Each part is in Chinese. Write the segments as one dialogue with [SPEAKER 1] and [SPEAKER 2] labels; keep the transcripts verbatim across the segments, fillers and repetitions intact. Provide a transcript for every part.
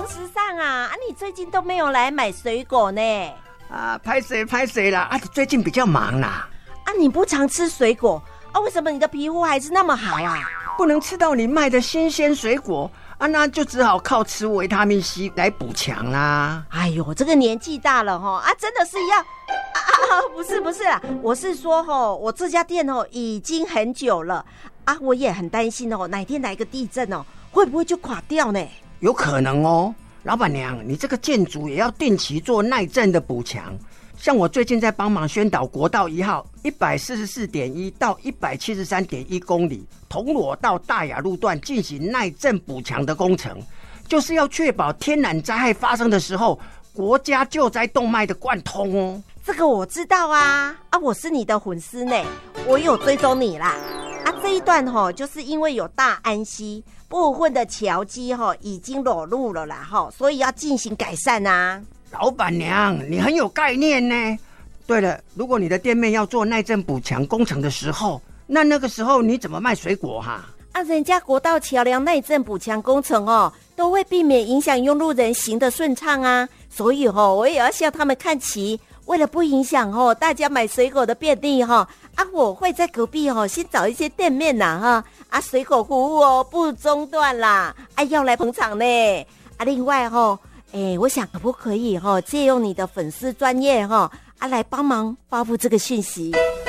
[SPEAKER 1] 时尚啊，啊，你最近都没有来买水果呢？
[SPEAKER 2] 啊，拍谁拍谁啦！啊，最近比较忙啦。
[SPEAKER 1] 啊，你不常吃水果啊？为什么你的皮肤还是那么好啊？
[SPEAKER 2] 不能吃到你卖的新鲜水果啊，那就只好靠吃维他命 C 来补强啦。
[SPEAKER 1] 哎呦，这个年纪大了哈，啊，真的是要啊啊！不是不是啦，我是说吼，我这家店哦已经很久了啊，我也很担心哦，哪天来个地震哦，会不会就垮掉呢？
[SPEAKER 2] 有可能哦，老板娘，你这个建筑也要定期做耐震的补强。像我最近在帮忙宣导国道一号一百四十四点一到一百七十三点一公里铜锣到大雅路段进行耐震补强的工程，就是要确保天然灾害发生的时候，国家救灾动脉的贯通哦。
[SPEAKER 1] 这个我知道啊，啊，我是你的粉丝呢，我有追踪你啦。啊，这一段吼、哦，就是因为有大安溪部分的桥基吼、哦、已经裸露了啦吼、哦，所以要进行改善啊。
[SPEAKER 2] 老板娘，你很有概念呢。对了，如果你的店面要做耐震补强工程的时候，那那个时候你怎么卖水果哈？
[SPEAKER 1] 啊，人家国道桥梁耐震补强工程哦，都会避免影响用路人行的顺畅啊，所以哦，我也要向他们看齐。为了不影响哦大家买水果的便利哈、哦，啊，我会在隔壁哦先找一些店面呐哈，啊，水果服务哦不中断啦，啊，要来捧场呢。啊，另外哦。哎，我想可不可以哈、哦，借用你的粉丝专业哈、哦、啊，来帮忙发布这个讯息。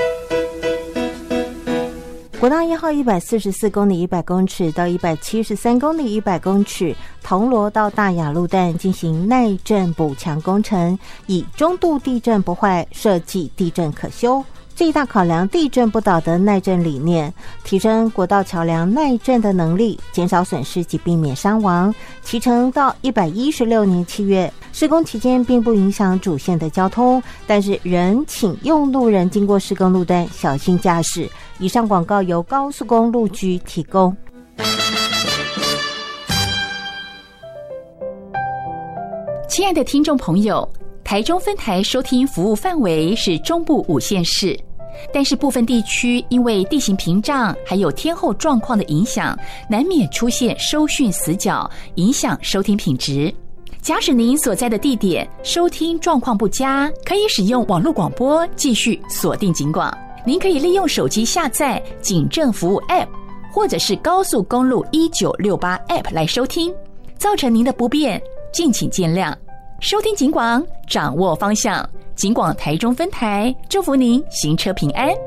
[SPEAKER 3] 国道一号一百四十四公里一百公尺到一百七十三公里一百公尺，铜锣到大雅路段进行耐震补强工程，以中度地震不坏，设计地震可修。最大考量地震不倒的耐震理念，提升国道桥梁耐震的能力，减少损失及避免伤亡。期程到一百一十六年七月，施工期间并不影响主线的交通，但是仍请用路人经过施工路段小心驾驶。以上广告由高速公路局提供。
[SPEAKER 4] 亲爱的听众朋友，台中分台收听服务范围是中部五县市，但是部分地区因为地形屏障还有天候状况的影响，难免出现收讯死角，影响收听品质。假使您所在的地点收听状况不佳，可以使用网络广播继续锁定警广。您可以利用手机下载警政服务 App， 或者是高速公路一九六八 App 来收听。造成您的不便，敬请见谅。收听警广，掌握方向。警广台中分台，祝福您行车平安。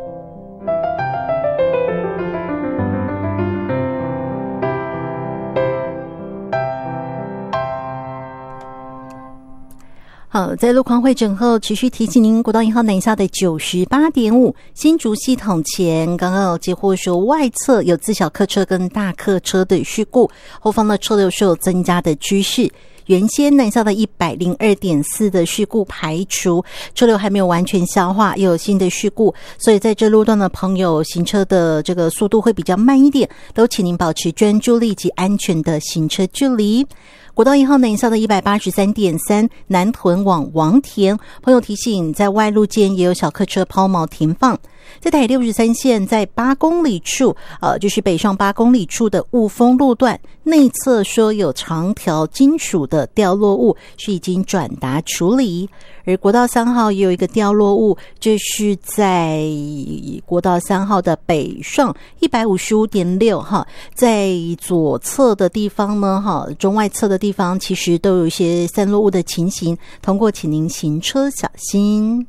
[SPEAKER 5] 好，在路况会诊后，持续提醒您，国道一号南下的九十八点五新竹系统前，刚刚有接获说外侧有自小客车跟大客车的事故，后方的车流是有增加的趋势。原先南下的 一百零二点四 的事故排除，车流还没有完全消化，又有新的事故，所以在这路段的朋友行车的这个速度会比较慢一点，都请您保持专注力及安全的行车距离。国道一号南下的 一百八十三点三 南屯往王田，朋友提醒，在外路间也有小客车抛锚停放。在台六十三线在八公里处，呃，就是北上八公里处的雾峰路段内侧说有长条金属的掉落物，是已经转达处理。而国道三号也有一个掉落物，这是在国道三号的北上 一百五十五点六 哈，在左侧的地方呢，哈，中外侧的地方其实都有一些散落物的情形，通过请您行车小心。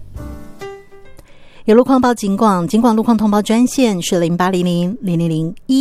[SPEAKER 5] 有路况报警广，警广路况通报专线是零八零零零零零一。